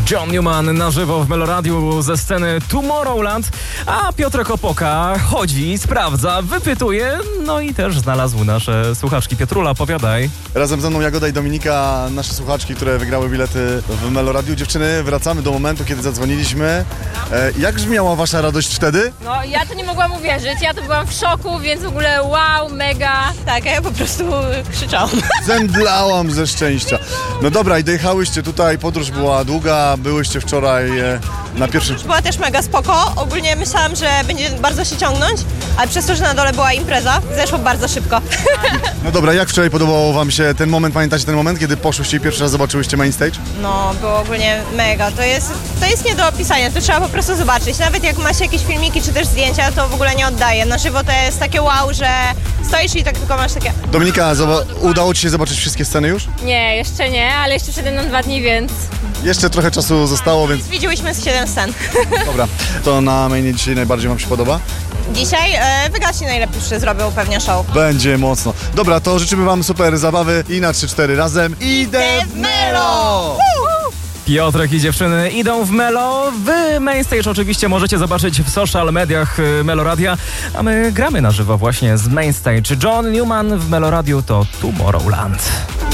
John Newman na żywo w Meloradiu ze sceny Tomorrowland, a Piotrek Opoka chodzi, sprawdza, wypytuje, no i też znalazł nasze słuchaczki. Piotrula, opowiadaj. Razem ze mną Jagoda i Dominika, nasze słuchaczki, które wygrały bilety w Meloradiu. Dziewczyny, wracamy do momentu, kiedy zadzwoniliśmy. Jak brzmiała wasza radość wtedy? No, ja to nie mogłam uwierzyć, ja to byłam w szoku, więc w ogóle wow, mega. Tak, a ja po prostu krzyczałam. Zemdlałam ze szczęścia. No dobra, i dojechałyście tutaj, podróż była długa, byłyście wczoraj na pierwszym... Była też mega spoko. Ogólnie myślałam, że będzie bardzo się ciągnąć, ale przez to, że na dole była impreza, zeszło bardzo szybko. No dobra, jak wczoraj podobał wam się ten moment, pamiętacie ten moment, kiedy poszłyście i pierwszy raz zobaczyłyście main stage? No, było ogólnie mega. To jest nie do opisania, to trzeba po prostu zobaczyć. Nawet jak ma się jakieś filmiki czy też zdjęcia, to w ogóle nie oddaje. Na żywo to jest takie wow, że stoisz i tak tylko masz takie... Dominika, udało ci się zobaczyć wszystkie sceny już? Nie, jeszcze nie, ale jeszcze przede mną 2 dni, więc... Jeszcze trochę czasu zostało, więc Widziałyśmy z 7 scen. dobra. To na mainie dzisiaj najbardziej wam się podoba? Dzisiaj Wygaci najlepiej zrobił pewnie show. Będzie mocno. Dobra, to życzymy wam super zabawy i na 3-4 razem idę w Melo! Piotrek i dziewczyny idą w Melo. Wy Mainstage oczywiście możecie zobaczyć w social mediach Meloradia, a my gramy na żywo właśnie z Mainstage. John Newman w Meloradiu to Tomorrowland.